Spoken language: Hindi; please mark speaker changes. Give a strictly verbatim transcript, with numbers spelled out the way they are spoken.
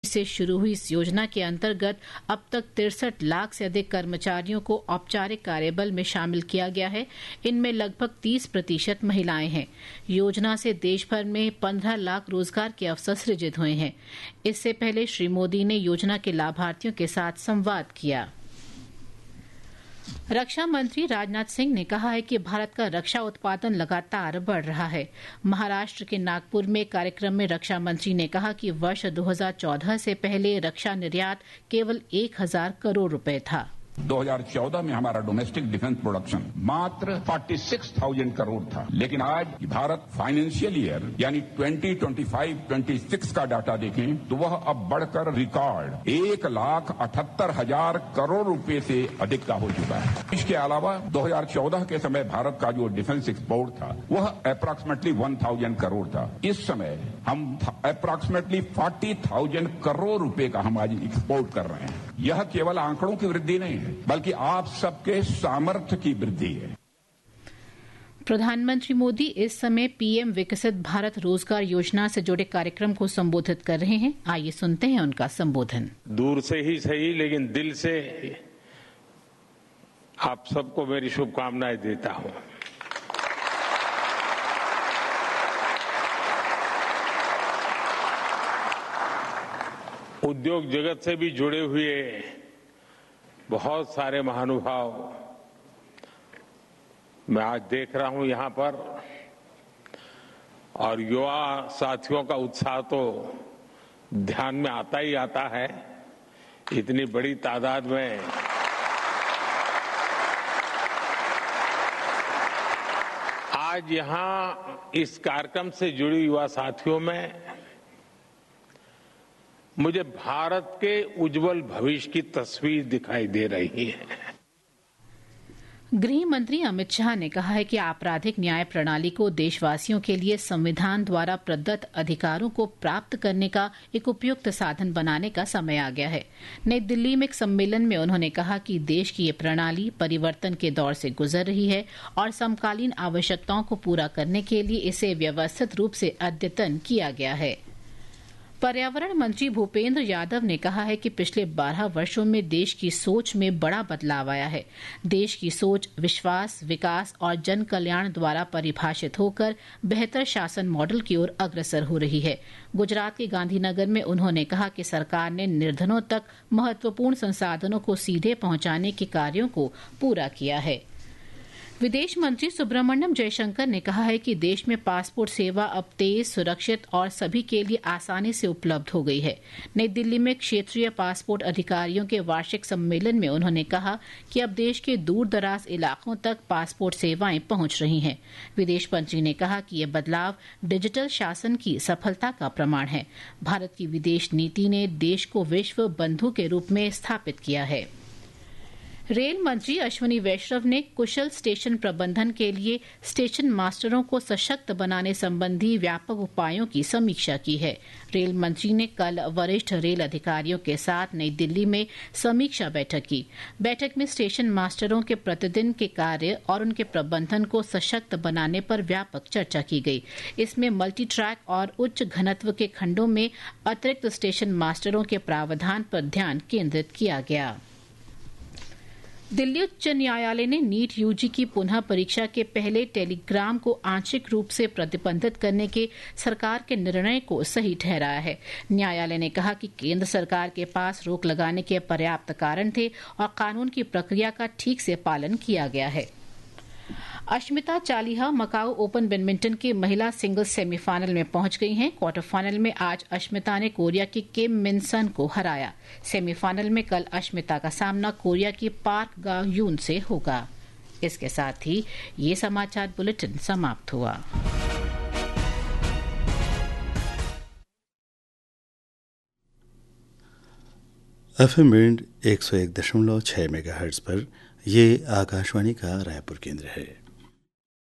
Speaker 1: से शुरू हुई इस योजना के अंतर्गत अब तक तिरसठ लाख से अधिक कर्मचारियों को औपचारिक कार्यबल में शामिल किया गया है। इनमें लगभग तीस प्रतिशत महिलाएं हैं। योजना से देश भर में पंद्रह लाख रोजगार के अवसर सृजित हुए हैं। इससे पहले श्री मोदी ने योजना के लाभार्थियों के साथ संवाद किया। रक्षा मंत्री राजनाथ सिंह ने कहा है कि भारत का रक्षा उत्पादन लगातार बढ़ रहा है। महाराष्ट्र के नागपुर में कार्यक्रम में रक्षा मंत्री ने कहा कि वर्ष दो हज़ार चौदह से पहले रक्षा निर्यात केवल एक हजार करोड़ रुपए था।
Speaker 2: दो हज़ार चौदह में हमारा डोमेस्टिक डिफेंस प्रोडक्शन मात्र छियालीस हज़ार करोड़ था, लेकिन आज भारत फाइनेंशियल ईयर यानी बीस पच्चीस छब्बीस का डाटा देखें तो वह अब बढ़कर रिकॉर्ड एक लाख अठहत्तर हजार करोड़ रुपए से अधिक का हो चुका है। इसके अलावा दो हज़ार चौदह के समय भारत का जो डिफेंस एक्सपोर्ट था वह अप्रॉक्सीमेटली एक हज़ार करोड़ था। इस समय हम अप्रॉक्सीमेटली चालीस हज़ार करोड़ रुपए का हम आज एक्सपोर्ट कर रहे हैं। यह केवल आंकड़ों की वृद्धि नहीं है, बल्कि आप सबके सामर्थ्य की वृद्धि है।
Speaker 1: प्रधानमंत्री मोदी इस समय पीएम विकसित भारत रोजगार योजना से जुड़े कार्यक्रम को संबोधित कर रहे हैं। आइए सुनते हैं उनका संबोधन।
Speaker 3: दूर से ही सही, लेकिन दिल से आप सबको मेरी शुभकामनाएं देता हूं। उद्योग जगत से भी जुड़े हुए बहुत सारे महानुभाव मैं आज देख रहा हूं यहां पर, और युवा साथियों का उत्साह तो ध्यान में आता ही आता है। इतनी बड़ी तादाद में आज यहां इस कार्यक्रम से जुड़ी युवा साथियों में मुझे भारत के उज्जवल भविष्य की तस्वीर दिखाई दे रही है।
Speaker 1: गृह मंत्री अमित शाह ने कहा है कि आपराधिक न्याय प्रणाली को देशवासियों के लिए संविधान द्वारा प्रदत्त अधिकारों को प्राप्त करने का एक उपयुक्त साधन बनाने का समय आ गया है। नई दिल्ली में एक सम्मेलन में उन्होंने कहा कि देश की ये प्रणाली परिवर्तन के दौर से गुजर रही है और समकालीन आवश्यकताओं को पूरा करने के लिए इसे व्यवस्थित रूप से अद्यतन किया गया है। पर्यावरण मंत्री भूपेंद्र यादव ने कहा है कि पिछले बारह वर्षों में देश की सोच में बड़ा बदलाव आया है। देश की सोच विश्वास, विकास और जन कल्याण द्वारा परिभाषित होकर बेहतर शासन मॉडल की ओर अग्रसर हो रही है। गुजरात के गांधीनगर में उन्होंने कहा कि सरकार ने निर्धनों तक महत्वपूर्ण संसाधनों को सीधे पहुंचाने के कार्यों को पूरा किया है। विदेश मंत्री सुब्रमण्यम जयशंकर ने कहा है कि देश में पासपोर्ट सेवा अब तेज, सुरक्षित और सभी के लिए आसानी से उपलब्ध हो गई है। नई दिल्ली में क्षेत्रीय पासपोर्ट अधिकारियों के वार्षिक सम्मेलन में उन्होंने कहा कि अब देश के दूर दराज इलाकों तक पासपोर्ट सेवाएं पहुंच रही हैं। विदेश मंत्री ने कहा कि यह बदलाव डिजिटल शासन की सफलता का प्रमाण है। भारत की विदेश नीति ने देश को विश्व बंधु के रूप में स्थापित किया है। रेल मंत्री अश्विनी वैष्णव ने कुशल स्टेशन प्रबंधन के लिए स्टेशन मास्टरों को सशक्त बनाने संबंधी व्यापक उपायों की समीक्षा की है। रेल मंत्री ने कल वरिष्ठ रेल अधिकारियों के साथ नई दिल्ली में समीक्षा बैठक की। बैठक में स्टेशन मास्टरों के प्रतिदिन के कार्य और उनके प्रबंधन को सशक्त बनाने पर व्यापक चर्चा की गई। इसमें मल्टी ट्रैक और उच्च घनत्व के खंडों में अतिरिक्त स्टेशन मास्टरों के प्रावधान पर ध्यान केंद्रित किया गया। दिल्ली उच्च न्यायालय ने नीट यूजी की पुनः परीक्षा के पहले टेलीग्राम को आंशिक रूप से प्रतिबंधित करने के सरकार के निर्णय को सही ठहराया है। न्यायालय ने कहा कि केंद्र सरकार के पास रोक लगाने के पर्याप्त कारण थे और कानून की प्रक्रिया का ठीक से पालन किया गया है। अश्मिता चालिहा मकाऊ ओपन बैडमिंटन के महिला सिंगल्स सेमीफाइनल में पहुंच गई हैं। क्वार्टर फाइनल में आज अश्मिता ने कोरिया की किम मिन सन को हराया। सेमीफाइनल में कल अश्मिता का सामना कोरिया की पार्क गा यून से होगा। इसके साथ ही ये समाचार बुलेटिन समाप्त हुआ।
Speaker 4: एफएम बैंड एक सौ एक दशमलव छह मेगाहर्ट्ज पर ये आकाशवाणी का रायपुर केंद्र है।